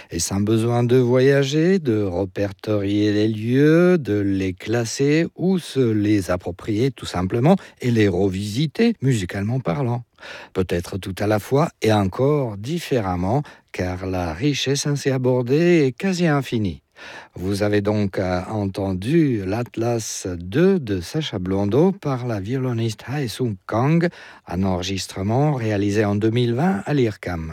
Et sans besoin de voyager, de répertorier les lieux, de les classer ou se les approprier tout simplement et les revisiter musicalement parlant. Peut-être tout à la fois et encore différemment, car la richesse ainsi abordée est quasi infinie. Vous avez donc entendu l'Atlas 2 de Sacha Blondeau par la violoniste Hae-Sung Kang, un enregistrement réalisé en 2020 à l'IRCAM.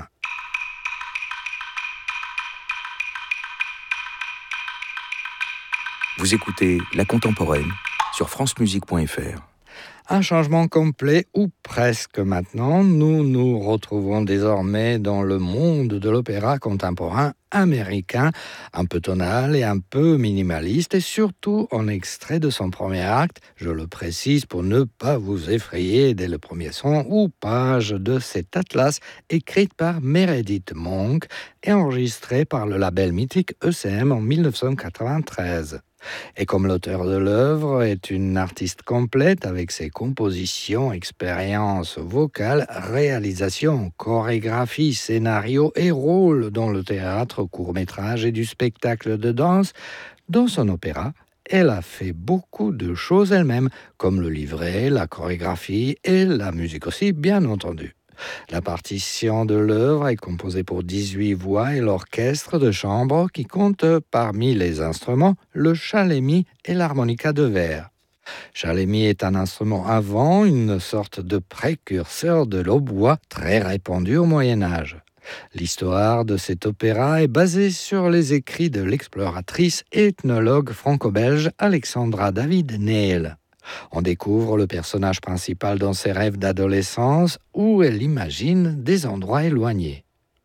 Vous écoutez La Contemporaine sur francemusique.fr. Un changement complet, ou presque maintenant, nous nous retrouvons désormais dans le monde de l'opéra contemporain américain, un peu tonal et un peu minimaliste, et surtout en extrait de son premier acte, je le précise pour ne pas vous effrayer dès le premier son ou page de cet atlas, écrite par Meredith Monk et enregistrée par le label mythique ECM en 1993. Et comme l'auteur de l'œuvre est une artiste complète avec ses compositions, expériences vocales, réalisations, chorégraphie, scénario et rôle dans le théâtre, court-métrage et du spectacle de danse, dans son opéra, elle a fait beaucoup de choses elle-même, comme le livret, la chorégraphie et la musique aussi, bien entendu. La partition de l'œuvre est composée pour 18 voix et l'orchestre de chambre qui compte parmi les instruments le chalémi et l'harmonica de verre. Chalémi est un instrument à vent, une sorte de précurseur de l'hautbois très répandu au Moyen Âge. L'histoire de cet opéra est basée sur les écrits de l'exploratrice et ethnologue franco-belge Alexandra David Neel. On découvre le personnage principal dans ses rêves d'adolescence où elle imagine des endroits éloignés.